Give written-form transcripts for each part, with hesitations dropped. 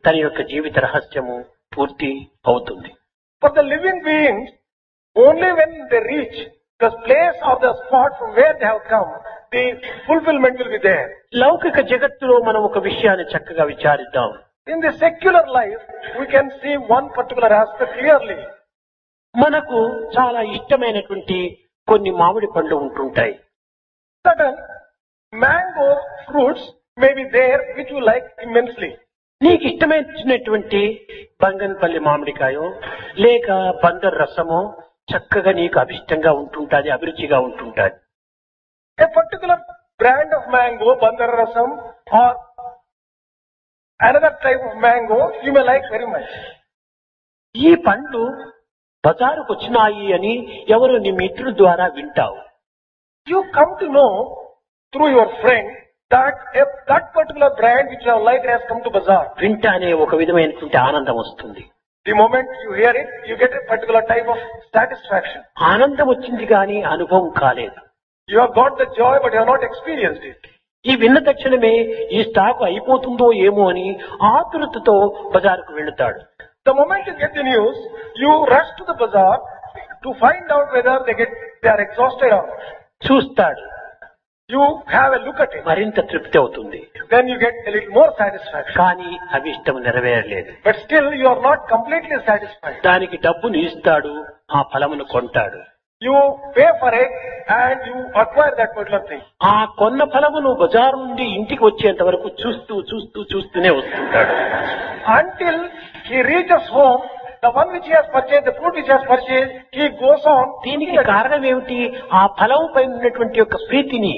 తన యొక్క జీవిత రహస్యము పూర్తి అవుతుంది. For the living beings, only when they reach the place or the spot from where they have come, the fulfillment will be there. లౌకిక జగత్తులో మనం ఒక విషయాన్ని చక్కగా విచారిద్దాం. In the secular life, we can see one particular aspect clearly. మనకు చాలా ఇష్టమైనటువంటి కొన్ని మామిడి పండ్లు ఉంటుంటాయి. Certain mango fruits may be there which you like immensely. నీకు ఇష్టమైనటువంటి బంగన్పల్లి మామిడికాయో లేక బందర్ రసమో చక్కగా నీకు అభిష్టంగా ఉంటుంటాది, అభిరుచిగా ఉంటుంటాది. A particular brand of mango, bandar rasam, or another type of mango, you may like very much. ఈ పండ్లు బజారుకు వచ్చినాయి అని ఎవరు నీ మిత్రుల ద్వారా వింటావు. You come to know through your friend that that particular brand which you have liked has come to bazaar. వింటానే ఒక విధమైనటువంటి ఆనందం వస్తుంది. The moment you hear it, you get a particular type of satisfaction. ఆనందం వచ్చింది కానీ అనుభవం కాలేదు. You have got the joy, but you have not experienced it. ఈ విన్న తక్షణమే ఈ స్టాక్ అయిపోతుందో ఏమో అని ఆతురతతో బజారుకు వెళుతాడు. The moment you get the news, you rush to the bazaar to find out whether they are exhausted or not. చూస్తాడు, You have a look at it. మరింత తృప్తి అవుతుంది. Then you get a little more satisfaction. కానీ అభిష్టం నెరవేరలేదు. But still you are not completely satisfied. దానికి డబ్బును ఇస్తాడు, ఆ ఫలమును కొంటాడు. You pay for it and you acquire that particular thing. ఆ కొన్న ఫలమును బజారు నుండి ఇంటికి వచ్చేంత వరకు చూస్తూనే వస్తుంటాడు. Until he reaches home, the one which he has purchased, the fruit which he has purchased, he goes on. దీనికి కారణం ఏమిటి? ఆ ఫలము పైన ఉన్నటువంటి యొక్క ప్రీతిని.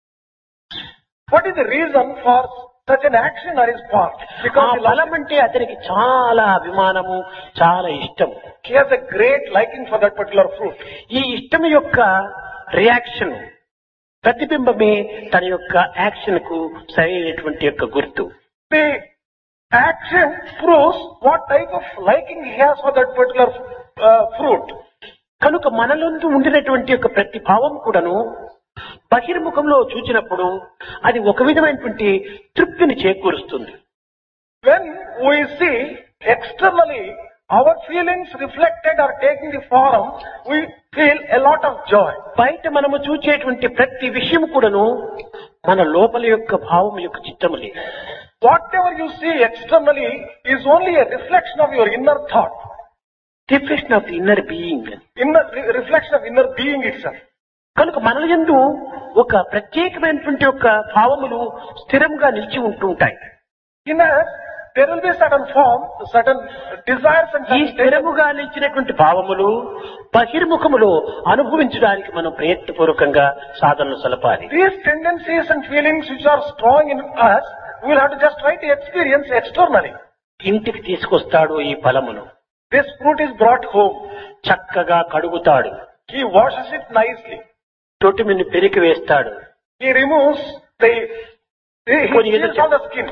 What is the reason for such an action on his part? ఆ Because ఫలం అంటే అతనికి చాలా అభిమానము, చాలా ఇష్టం. he has a great liking for that particular fruit. ఈ ఇష్టం యొక్క రియాక్షన్ ప్రతిబింబమే తన యొక్క యాక్షన్ కు సరైనటువంటి యొక్క గుర్తు. The action proves what type of liking he has for that particular fruit. కనుక మనలందు ఉండినటువంటి యొక్క ప్రతి భావం కూడాను బహిర్ముఖంలో చూచినప్పుడు అది ఒక విధమైనటువంటి తృప్తిని చేకూరుస్తుంది. When we see externally our feelings reflected or taking the form, we feel a lot of joy. బయట మనము చూచేటువంటి ప్రతి విషయం కూడాను మన లోపల యొక్క భావం యొక్క చిత్తములే. Whatever you see externally is only a reflection of your inner thought. Reflection of inner being. Reflection of inner being itself. కనుక మన యందు ఒక ప్రత్యేకమైనటువంటి యొక్క భావములు స్థిరంగా నిలిచి ఉంటుంటాయి. In us, there will be certain form, certain desires and ఈ certain స్థిరముగా నిలిచినటువంటి భావములు బహిర్ముఖములో అనుభవించడానికి మనం ప్రయత్నపూర్వకంగా సాధనలు సలపాలి. these tendencies and feelings which are strong in us, we will have to just try to experience externally. ఇంటికి తీసుకొస్తాడు ఈ ఫలమును. This fruit is brought home. చక్కగా కడుగుతాడు. He washes it nicely. తొట్టిమిని పెరికి వేస్తాడు. He removes he peels all the skin.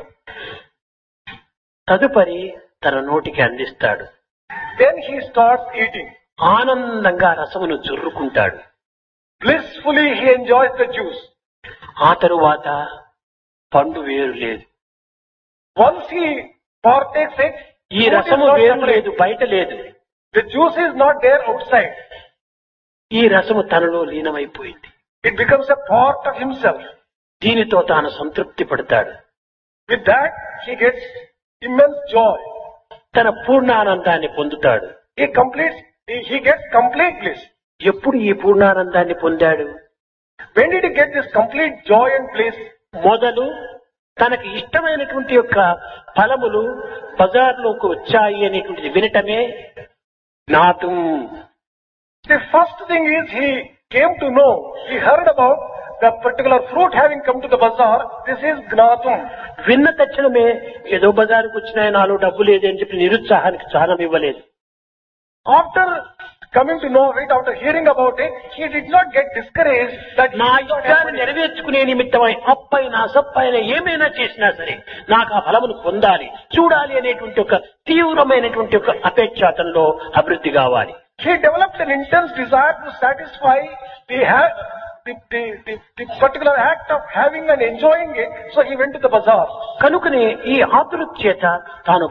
తదుపరి తన నోటికి అందిస్తాడు. Then he starts eating. ఆనందంగా రసమును జుర్రుకుంటాడు. Blissfully he enjoys the juice. ఆ తరువాత పండు వేరు లేదు. Once he partakes it, ఈ fruit is రసము not వేరు separate. లేదు, బయట లేదు. The juice is not there outside. ఈ రసము తనలో లీనమైపోయింది. It becomes a part of himself. దీనితో తాను సంతృప్తి పడతాడు. With that, he gets immense joy. తన పూర్ణానందాన్ని పొందుతాడు. He gets complete bliss. ఎప్పుడు ఈ పూర్ణానందాన్ని పొందాడు? When did he get this complete joy and bliss? మొదలు తనకి ఇష్టమైనటువంటి యొక్క ఫలములు బజార్లోకి వచ్చాయి అనేటువంటిది వినటమే జ్ఞాతం. The first thing is he came to know, he heard about the particular fruit having come to the bazaar. This is Gnatum. విన్న తక్షణమే ఏదో బజారుకు వచ్చినాయి, నాలో డబ్బు లేదే అని చెప్పి నిరుత్సాహానికి స్థానం ఇవ్వలేదు. After coming to know it, after hearing about it, he did not get discouraged that నా he got ఇష్టాన్ని happy. నెరవేర్చుకునే నిమిత్తమై అప్పైనా సప్పైనా ఏమైనా చేసినా సరే నాకు ఆ ఫలమును పొందాలి, చూడాలి అనేటువంటి ఒక తీవ్రమైనటువంటి ఒక అపేక్ష అతనిలో అభివృద్ధి కావాలి. He developed an intense desire to satisfy the particular act of having and enjoying it, so he went to the bazaar. కనుకనే ఈ ఆతురత చేత తాను